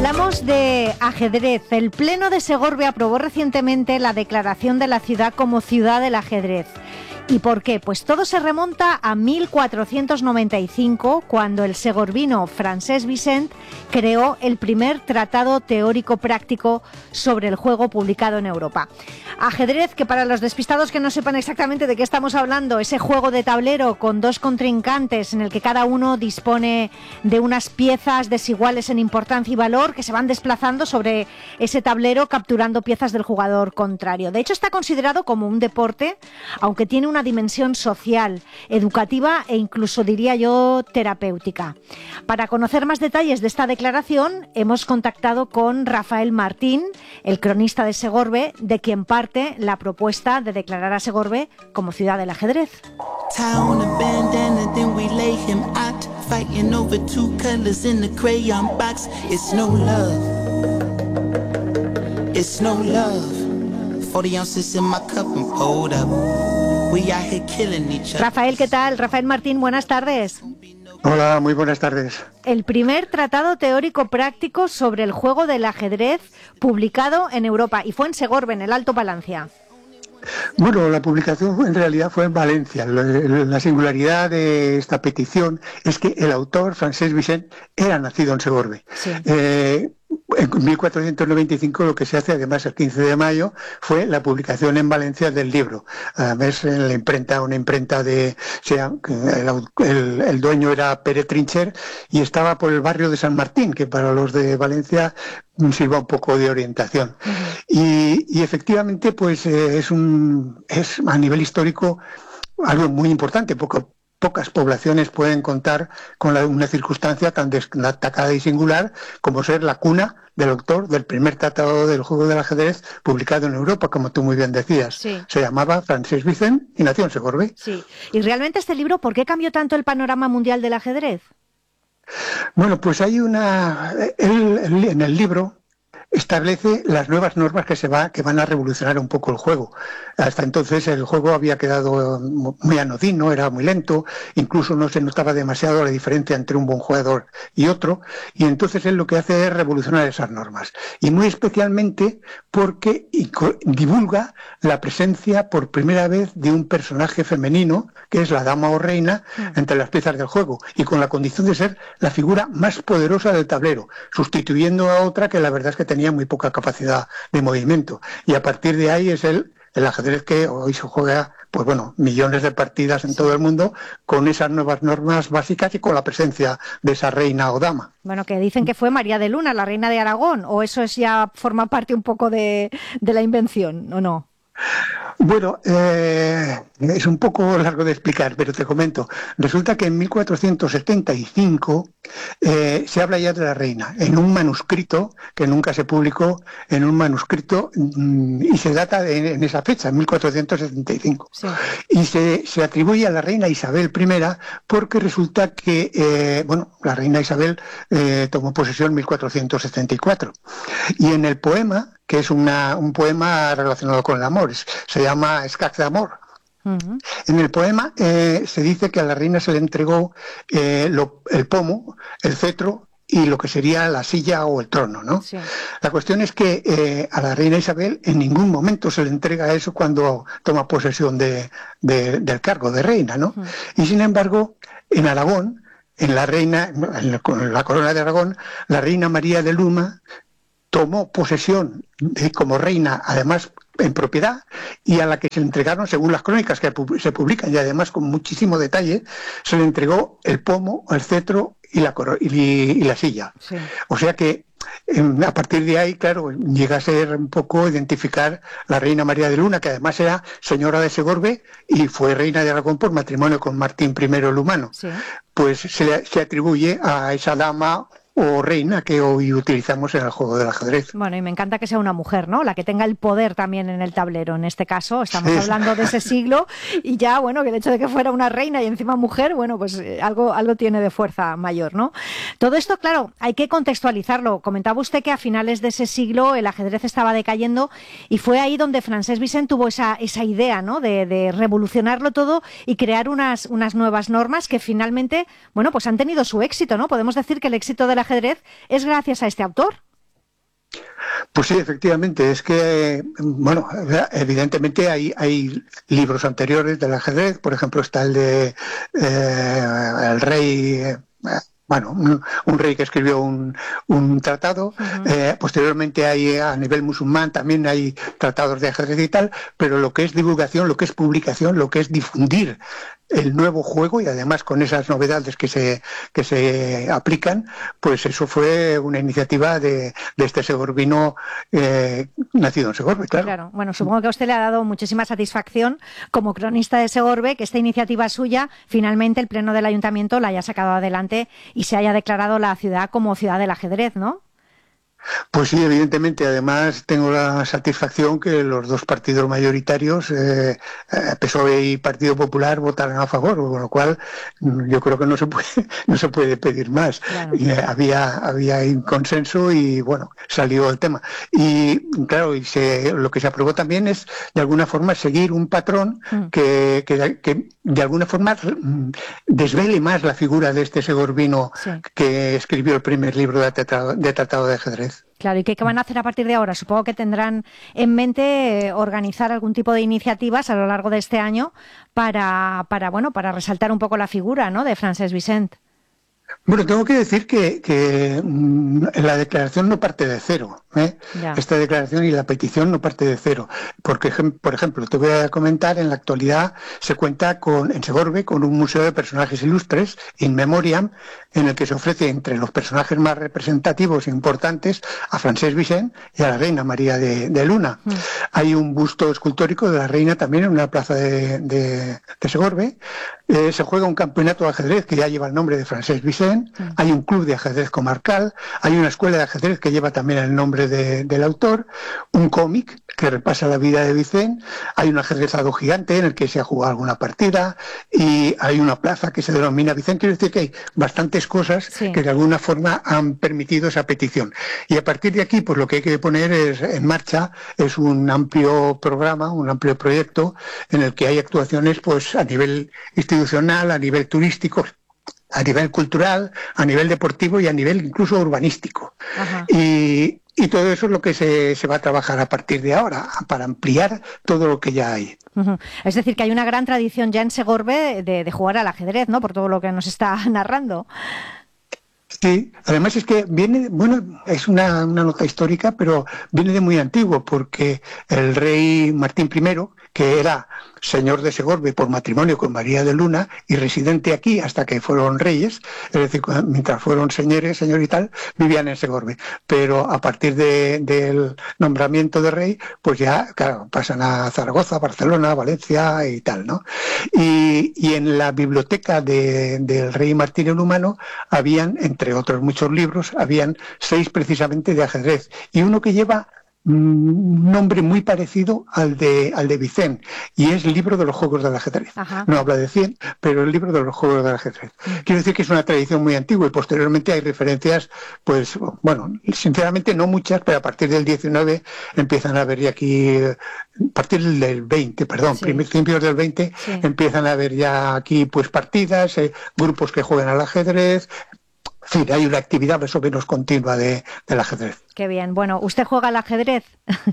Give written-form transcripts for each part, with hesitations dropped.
Hablamos de ajedrez. El Pleno de Segorbe aprobó recientemente la declaración de la ciudad como ciudad del ajedrez. ¿Y por qué? Pues todo se remonta a 1495, cuando el segorbino Francesc Vicent creó el primer tratado teórico práctico sobre el juego publicado en Europa. Ajedrez, que para los despistados que no sepan exactamente de qué estamos hablando, ese juego de tablero con dos contrincantes en el que cada uno dispone de unas piezas desiguales en importancia y valor que se van desplazando sobre ese tablero capturando piezas del jugador contrario. De hecho, está considerado como un deporte, aunque tiene una dimensión social, educativa e incluso, diría yo, terapéutica. Para conocer más detalles de esta declaración, hemos contactado con Rafael Martín, el cronista de Segorbe, de quien parte la propuesta de declarar a Segorbe como ciudad del ajedrez. Rafael, ¿qué tal? Rafael Martín, buenas tardes. Hola, muy buenas tardes. El primer tratado teórico práctico sobre el juego del ajedrez publicado en Europa, y fue en Segorbe, en el Alto Palancia. Bueno, la publicación en realidad fue en Valencia. La singularidad de esta petición es que el autor, Francesc Vicent, era nacido en Segorbe. Sí. En 1495 lo que se hace, además el 15 de mayo, fue la publicación en Valencia del libro. Además en la imprenta, una imprenta el dueño era Pere Trincher y estaba por el barrio de San Martín, que para los de Valencia sirva un poco de orientación. Y efectivamente pues es a nivel histórico algo muy importante, pocas poblaciones pueden contar con una circunstancia tan destacada y singular como ser la cuna del autor del primer tratado del juego del ajedrez publicado en Europa, como tú muy bien decías. Sí. Se llamaba Francesc Vicent y nació en Segorbe. Sí. Y realmente este libro, ¿por qué cambió tanto el panorama mundial del ajedrez? Bueno, pues hay en el libro establece las nuevas normas que van a revolucionar un poco el juego. Hasta entonces el juego había quedado muy anodino, era muy lento, incluso no se notaba demasiado la diferencia entre un buen jugador y otro, y entonces él lo que hace es revolucionar esas normas. Y muy especialmente porque divulga la presencia por primera vez de un personaje femenino, que es la dama o reina, entre las piezas del juego, y con la condición de ser la figura más poderosa del tablero, sustituyendo a otra que la verdad es que tenía muy poca capacidad de movimiento. Y a partir de ahí es el ajedrez que hoy se juega, pues bueno, millones de partidas en todo el mundo con esas nuevas normas básicas y con la presencia de esa reina o dama. Bueno, que dicen que fue María de Luna, la reina de Aragón, o eso ya forma parte un poco de la invención, ¿o no? Bueno, es un poco largo de explicar, pero te comento. Resulta que en 1475 se habla ya de la reina, en un manuscrito que nunca se publicó, en un manuscrito, y se data en esa fecha, en 1475. Sí. Y se atribuye a la reina Isabel I porque resulta que, la reina Isabel tomó posesión en 1474. Y en el poema, que es un poema relacionado con el amor, se llama Escac d'amor. Uh-huh. En el poema se dice que a la reina se le entregó el pomo, el cetro y lo que sería la silla o el trono, ¿no? Sí. La cuestión es que a la reina Isabel en ningún momento se le entrega eso cuando toma posesión del cargo de reina, ¿no? Uh-huh. Y sin embargo, en Aragón, en la corona de Aragón, la reina María de Luna tomó posesión como reina, además en propiedad, y a la que se le entregaron, según las crónicas que se publican, y además con muchísimo detalle, se le entregó el pomo, el cetro y la silla. Sí. O sea que a partir de ahí, claro, llega a ser un poco identificar la reina María de Luna, que además era señora de Segorbe y fue reina de Aragón por matrimonio con Martín I el Humano. Sí. Pues se atribuye a esa dama o reina que hoy utilizamos en el juego del ajedrez. Bueno, y me encanta que sea una mujer, ¿no? La que tenga el poder también en el tablero. En este caso, estamos hablando de ese siglo y ya, bueno, que el hecho de que fuera una reina y encima mujer, bueno, pues algo tiene de fuerza mayor, ¿no? Todo esto, claro, hay que contextualizarlo. Comentaba usted que a finales de ese siglo el ajedrez estaba decayendo y fue ahí donde Francesc Vicent tuvo esa idea, ¿no? De revolucionarlo todo y crear unas nuevas normas que finalmente, bueno, pues han tenido su éxito, ¿no? Podemos decir que el éxito del ajedrez es gracias a este autor. Pues sí, efectivamente, es que, bueno, evidentemente hay libros anteriores del ajedrez, por ejemplo está el de El Rey, bueno, un rey que escribió un tratado. Posteriormente hay a nivel musulmán también hay tratados de ajedrez y tal, pero lo que es divulgación, lo que es publicación, lo que es difundir el nuevo juego y además con esas novedades que se aplican, pues eso fue una iniciativa de este segorbino nacido en Segorbe, claro. Claro, bueno, supongo que a usted le ha dado muchísima satisfacción como cronista de Segorbe que esta iniciativa suya, finalmente el Pleno del Ayuntamiento la haya sacado adelante y se haya declarado la ciudad como ciudad del ajedrez, ¿no? Pues sí, evidentemente. Además, tengo la satisfacción que los dos partidos mayoritarios, PSOE y Partido Popular, votaron a favor, con lo cual yo creo que no se puede pedir más. Claro. Y, había un consenso y, bueno, salió el tema. Y, claro, lo que se aprobó también es, de alguna forma, seguir un patrón que de alguna forma desvele más la figura de este segorbino que escribió el primer libro de tratado de ajedrez. Claro, ¿y qué van a hacer a partir de ahora? Supongo que tendrán en mente organizar algún tipo de iniciativas a lo largo de este año para resaltar un poco la figura, ¿no?, de Francesc Vicent. Bueno, tengo que decir que la declaración no parte de cero. Esta declaración y la petición no parte de cero. Porque, por ejemplo, te voy a comentar, en la actualidad se cuenta en Segorbe con un museo de personajes ilustres, In Memoriam, en el que se ofrece entre los personajes más representativos e importantes a Francesc Vicent y a la reina María de Luna. Hay un busto escultórico de la reina también en una plaza de Segorbe. Se juega un campeonato de ajedrez que ya lleva el nombre de Francesc Vicent. Hay un club de ajedrez comarcal. Hay una escuela de ajedrez que lleva también el nombre del autor. Un cómic que repasa la vida de Vicent. Hay un ajedrezado gigante en el que se ha jugado alguna partida. Y hay una plaza que se denomina Vicent. Quiero decir que hay bastantes cosas que de alguna forma han permitido esa petición. Y a partir de aquí, pues lo que hay que poner en marcha es un amplio programa, un amplio proyecto en el que hay actuaciones pues a nivel institucional, a nivel turístico, a nivel cultural, a nivel deportivo y a nivel incluso urbanístico. Y todo eso es lo que se va a trabajar a partir de ahora, para ampliar todo lo que ya hay. Es decir, que hay una gran tradición ya en Segorbe de jugar al ajedrez, ¿no?, por todo lo que nos está narrando. Sí, además es que viene, bueno, es una nota histórica, pero viene de muy antiguo, porque el rey Martín I, que era señor de Segorbe por matrimonio con María de Luna y residente aquí hasta que fueron reyes, es decir, mientras fueron señor y tal, vivían en Segorbe. Pero a partir del nombramiento de rey, pues ya, claro, pasan a Zaragoza, Barcelona, Valencia y tal, ¿no? Y en la biblioteca del rey Martín el Humano habían, entre otros muchos libros, habían 6 precisamente de ajedrez, y uno que lleva un nombre muy parecido al de Vicent, y es el libro de los juegos del ajedrez. No habla de 100, pero el libro de los juegos del ajedrez. Quiero decir que es una tradición muy antigua y posteriormente hay referencias, pues, bueno, sinceramente no muchas, pero a partir del 19 empiezan a haber ya aquí, a partir del 20, principios del 20, empiezan a haber ya aquí pues partidas, grupos que juegan al ajedrez. En fin, hay una actividad más o menos continua del ajedrez. Qué bien. Bueno, ¿usted juega al ajedrez?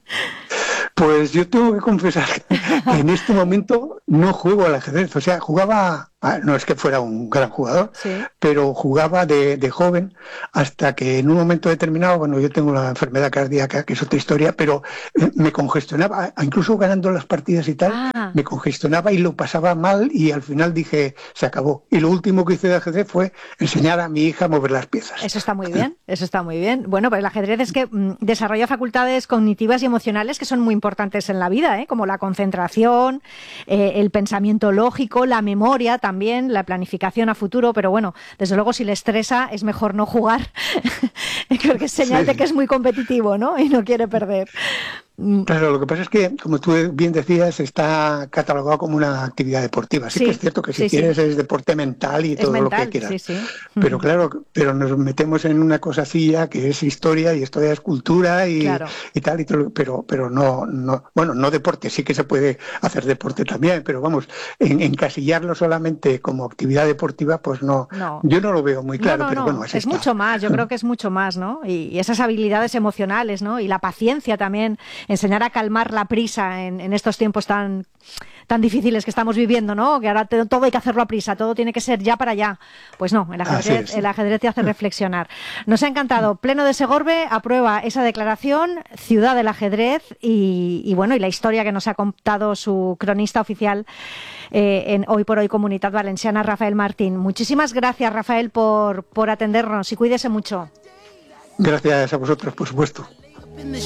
Pues yo tengo que confesar que en este momento no juego al ajedrez. O sea, jugaba, no es que fuera un gran jugador, pero jugaba de joven hasta que en un momento determinado, bueno, yo tengo una enfermedad cardíaca, que es otra historia, pero me congestionaba, incluso ganando las partidas y tal, me congestionaba y lo pasaba mal y al final dije, se acabó. Y lo último que hice de ajedrez fue enseñar a mi hija a mover las piezas. Eso está muy bien, eso está muy bien. Bueno, pues el ajedrez es que desarrolla facultades cognitivas y emocionales que son muy importantes en la vida, como la concentración, el pensamiento lógico, la memoria también, la planificación a futuro, pero bueno, desde luego si le estresa es mejor no jugar, porque es señal de que es muy competitivo, ¿no?, y no quiere perder. Claro, lo que pasa es que, como tú bien decías, está catalogado como una actividad deportiva. Sí, que es cierto que si quieres es deporte mental y todo lo que quieras. Pero claro, pero nos metemos en una cosacilla que es historia, y historia es cultura y tal, pero no deporte. Sí que se puede hacer deporte también, pero vamos, encasillarlo solamente como actividad deportiva, pues no. Yo no lo veo muy claro, pero bueno, así es mucho más. Yo creo que es mucho más, ¿no? Y esas habilidades emocionales, ¿no? Y la paciencia también. Enseñar a calmar la prisa en estos tiempos tan difíciles que estamos viviendo, ¿no? Que ahora todo hay que hacerlo a prisa, todo tiene que ser ya para allá. Pues no, el ajedrez te hace reflexionar. Nos ha encantado. Pleno de Segorbe aprueba esa declaración, Ciudad del Ajedrez, y la historia que nos ha contado su cronista oficial en Hoy por Hoy Comunitat Valenciana, Rafael Martín. Muchísimas gracias, Rafael, por atendernos, y cuídese mucho. Gracias a vosotros, por supuesto.